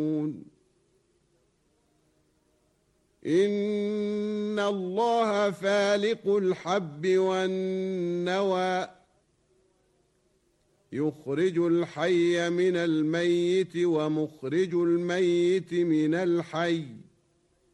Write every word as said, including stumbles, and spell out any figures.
إن الله فالق الحب والنوى يخرج الحي من الميت ومخرج الميت من الحي